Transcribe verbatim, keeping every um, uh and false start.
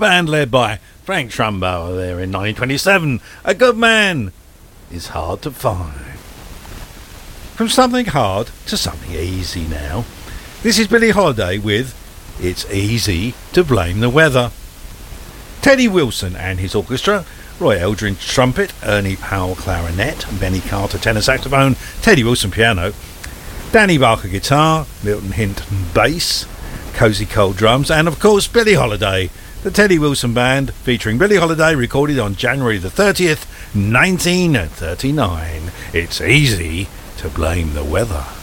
band led by Frank Trumbauer there in nineteen twenty-seven. A good man is hard to find. From something hard to something easy now. This is Billie Holiday with It's Easy to Blame the Weather. Teddy Wilson and his orchestra, Roy Eldridge trumpet, Ernie Powell clarinet, Benny Carter tenor saxophone, Teddy Wilson piano, Danny Barker guitar, Milton Hinton bass, Cozy Cole drums, and of course Billie Holiday, the Teddy Wilson Band, featuring Billie Holiday, recorded on January the thirtieth, nineteen thirty-nine. It's easy to blame the weather.